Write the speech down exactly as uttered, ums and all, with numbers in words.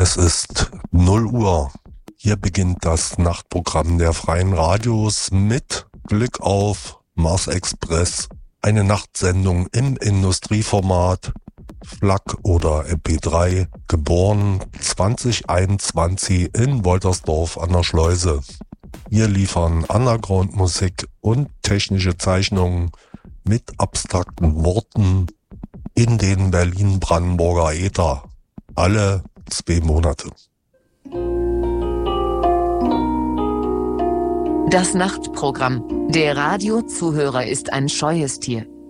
Es ist null Uhr. Hier beginnt das Nachtprogramm der Freien Radios mit Glück auf Mars Express. Eine Nachtsendung im Industrieformat, F L A C oder M P drei, geboren zwanzig einundzwanzig in Woltersdorf an der Schleuse. Wir liefern Underground-Musik und technische Zeichnungen mit abstrakten Worten in den Berlin-Brandenburger Äther. Alle zwei Monate. Das Nachtprogramm. Der Radiozuhörer ist ein scheues Tier.